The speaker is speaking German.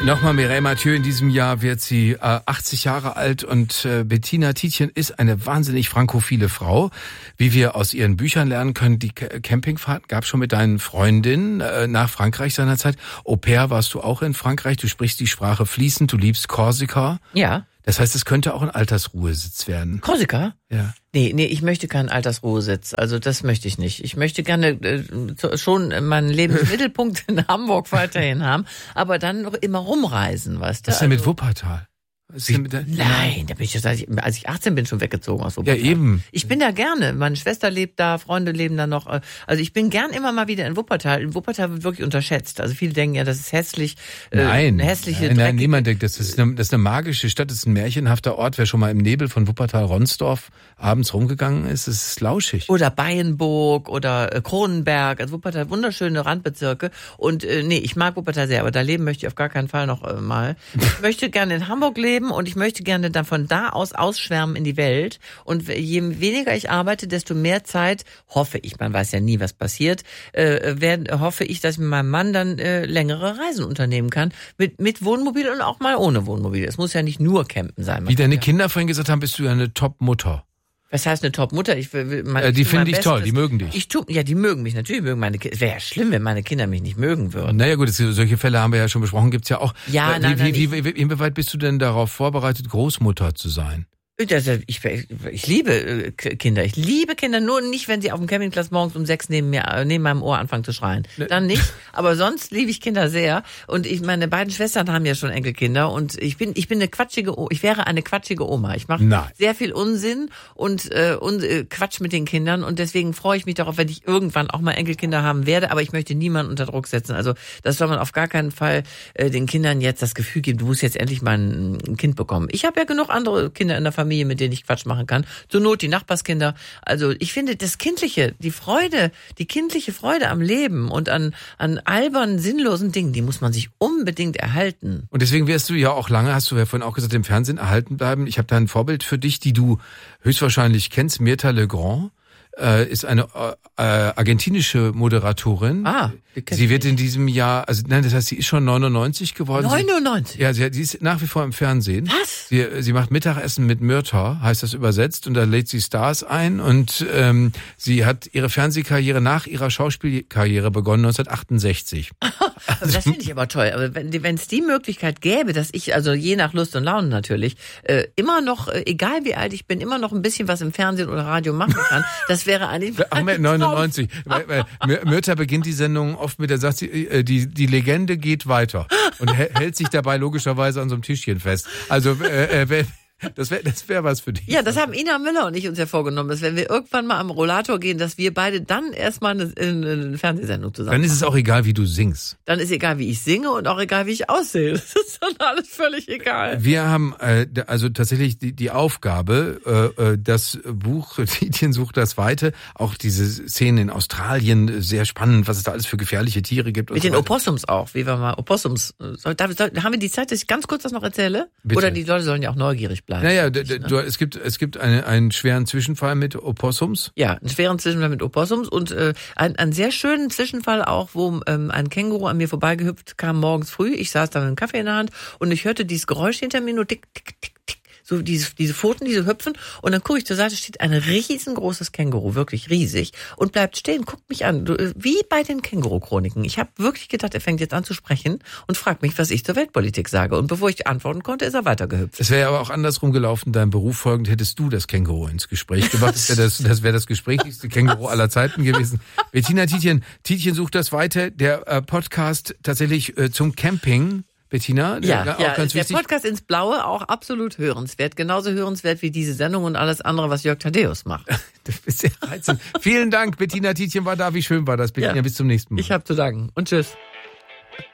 Nochmal Mireille Mathieu, in diesem Jahr wird sie 80 Jahre alt und Bettina Tietjen ist eine wahnsinnig frankophile Frau. Wie wir aus ihren Büchern lernen können, die Campingfahrten gab es schon mit deinen Freundinnen nach Frankreich seinerzeit. Au pair warst du auch in Frankreich, du sprichst die Sprache fließend, du liebst Korsika. Ja. Das heißt, es könnte auch ein Altersruhesitz werden. Korsika? Ja. Nee, ich möchte keinen Altersruhesitz. Also das möchte ich nicht. Ich möchte gerne schon meinen Lebensmittelpunkt in Hamburg weiterhin haben, aber dann noch immer rumreisen, weißt du? Was ist denn mit Wuppertal? Nein, da bin ich als ich 18 bin, schon weggezogen aus Wuppertal. Ja, eben. Ich bin da gerne. Meine Schwester lebt da, Freunde leben da noch. Also ich bin gern immer mal wieder in Wuppertal. In Wuppertal wird wirklich unterschätzt. Also viele denken ja, das ist hässlich. Nein, nein, niemand denkt, das ist eine magische Stadt, das ist ein märchenhafter Ort. Wer schon mal im Nebel von Wuppertal-Ronsdorf abends rumgegangen ist, ist lauschig. Oder Bayenburg oder Kronenberg. Also Wuppertal, wunderschöne Randbezirke. Und ich mag Wuppertal sehr, aber da leben möchte ich auf gar keinen Fall noch mal. Ich möchte gerne in Hamburg leben. Und ich möchte gerne dann von da aus ausschwärmen in die Welt. Und je weniger ich arbeite, desto mehr Zeit, hoffe ich, man weiß ja nie, was passiert, hoffe ich, dass ich mit meinem Mann dann längere Reisen unternehmen kann. Mit Wohnmobil und auch mal ohne Wohnmobil. Es muss ja nicht nur campen sein. Wie deine Kinder vorhin gesagt haben, bist du ja eine Top-Mutter. Was heißt eine Top-Mutter? Die finden dich toll, die mögen dich. Die mögen mich, natürlich mögen meine Kinder. Es wäre ja schlimm, wenn meine Kinder mich nicht mögen würden. Naja gut, solche Fälle haben wir ja schon besprochen, gibt's ja auch. Ja, inwieweit bist du denn darauf vorbereitet, Großmutter zu sein? Ich liebe Kinder. Ich liebe Kinder, nur nicht, wenn sie auf dem Campingplatz morgens um 6 neben meinem Ohr anfangen zu schreien. Dann nicht. Aber sonst liebe ich Kinder sehr. Und meine beiden Schwestern haben ja schon Enkelkinder. Und ich wäre eine quatschige Oma. Ich mache sehr viel Unsinn und Quatsch mit den Kindern. Und deswegen freue ich mich darauf, wenn ich irgendwann auch mal Enkelkinder haben werde. Aber ich möchte niemanden unter Druck setzen. Also das soll man auf gar keinen Fall den Kindern jetzt das Gefühl geben, du musst jetzt endlich mal ein Kind bekommen. Ich habe ja genug andere Kinder in der Familie, mit denen ich Quatsch machen kann. Zur Not die Nachbarskinder. Also ich finde das Kindliche, die kindliche Freude am Leben und an albernen, sinnlosen Dingen, die muss man sich unbedingt erhalten. Und deswegen wirst du ja auch lange, hast du ja vorhin auch gesagt, im Fernsehen erhalten bleiben. Ich habe da ein Vorbild für dich, die du höchstwahrscheinlich kennst, Mirta Legrand. Ist eine argentinische Moderatorin. Sie wird in diesem Jahr, das heißt, sie ist schon 99 geworden. 99? Sie ist nach wie vor im Fernsehen. Was? Sie macht Mittagessen mit Mirta, heißt das übersetzt, und da lädt sie Stars ein und sie hat ihre Fernsehkarriere nach ihrer Schauspielkarriere begonnen 1968. Das finde ich aber toll. Aber wenn es die Möglichkeit gäbe, dass ich, also je nach Lust und Laune natürlich, immer noch, egal wie alt ich bin, immer noch ein bisschen was im Fernsehen oder Radio machen kann, das wäre eigentlich... Ahmed 99. Mirta beginnt die Sendung oft mit, der sagt sie, die Legende geht weiter und hält sich dabei logischerweise an so einem Tischchen fest. Also das wäre was für dich. Ja, das haben Ina Müller und ich uns ja vorgenommen, dass wenn wir irgendwann mal am Rollator gehen, dass wir beide dann erstmal eine Fernsehsendung zusammen Dann ist es auch egal, wie du singst. Dann ist egal, wie ich singe und auch egal, wie ich aussehe. Das ist dann alles völlig egal. Wir haben also tatsächlich die Aufgabe, das Buch Tietjen sucht das Weite, auch diese Szenen in Australien, sehr spannend, was es da alles für gefährliche Tiere gibt. Mit den Opossums auch, wie wir mal Opossums. Haben wir die Zeit, dass ich ganz kurz das noch erzähle? Bitte. Oder die Leute sollen ja auch neugierig bleiben. Naja, es gibt einen schweren Zwischenfall mit Opossums. Ja, einen schweren Zwischenfall mit Opossums und einen sehr schönen Zwischenfall auch, wo ein Känguru an mir vorbeigehüpft kam morgens früh. Ich saß da mit einem Kaffee in der Hand und ich hörte dieses Geräusch hinter mir nur tick, tick, tick, tick. So diese Pfoten, diese hüpfen und dann gucke ich zur Seite, steht ein riesengroßes Känguru, wirklich riesig und bleibt stehen, guckt mich an, wie bei den Känguru-Chroniken. Ich habe wirklich gedacht, er fängt jetzt an zu sprechen und fragt mich, was ich zur Weltpolitik sage. Und bevor ich antworten konnte, ist er weitergehüpft. Es wäre aber auch andersrum gelaufen, deinem Beruf folgend hättest du das Känguru ins Gespräch gebracht. Das wäre das gesprächlichste Känguru aller Zeiten gewesen. Bettina Tietjen sucht das weiter, der Podcast tatsächlich zum Camping. Bettina, auch ganz wichtig. Der Podcast ins Blaue auch absolut hörenswert. Genauso hörenswert wie diese Sendung und alles andere, was Jörg Thaddeus macht. Das ist sehr reizend. Vielen Dank, Bettina Tietjen war da. Wie schön war das, Bettina. Ja. Bis zum nächsten Mal. Ich habe zu danken und tschüss.